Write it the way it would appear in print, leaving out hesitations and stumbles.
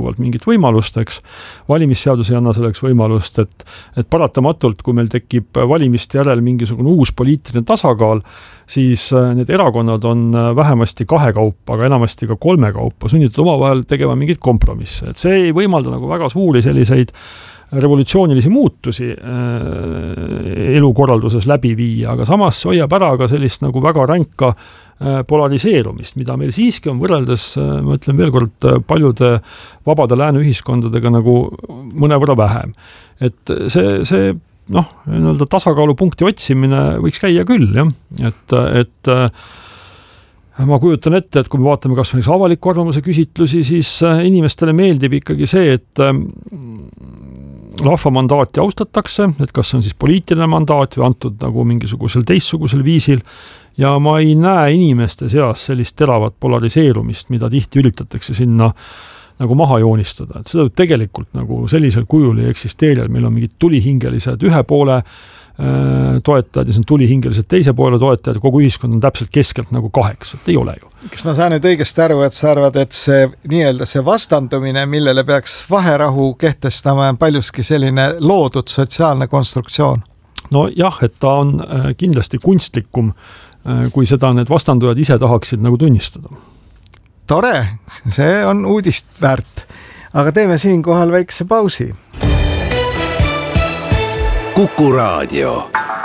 jätkuvalt mingit võimalust, eks. Valimisseadus ei anna selleks võimalust, et paratamatult, kui meil tekib valimiste järel mingisugune uus poliitiline tasakaal, siis need erakonnad on vähemasti 2 kaupa, aga enamasti ka 3 kaupa sunnitud omavahel tegema mingit kompromisse. Et see ei võimalda nagu väga suuri selliseid revolutsioonilisi muutusi elukorralduses läbi viia, aga samas hoiab ära ka sellist nagu väga ränka polariseerumist, mida meil siiski on võrreldes, ma ütlen veel kord, paljude vabade lääne ühiskondadega nagu mõnevõrra vähem. Et see nii-öelda tasakaalupunkti otsimine võiks käia küll, jah. Et ma kujutan ette, et kui me vaatame kas või avaliku arvamuse küsitlusi, siis inimestele meeldib ikkagi see, et rahva mandaati austatakse, et kas on siis poliitiline mandaat või antud nagu mingisugusel teistsugusel viisil, ja ma ei näe inimeste seas sellist teravat polariseerumist, mida tihti üritatakse sinna nagu maha joonistada. Et seda tegelikult nagu sellisel kujul ei eksisteeri, meil on mingid tulihingelised ühe poole toetajad ja see on tulihingelised teise poole toetajad, kogu ühiskond on täpselt keskelt nagu 8, et ei ole ju. Kas ma saan nüüd õigesti aru, et sa arvad, et see nii-öelda see vastandumine, millele peaks vaherahu kehtestama, on paljuski selline loodud sotsiaalne konstruktsioon? No jah, et ta on kindlasti kunstlikum, kui seda need vastandujad ise tahaksid nagu tunnistada. Tore, see on uudist väärt. Aga teeme siinkohal väikse pausi. Kuku Raadio.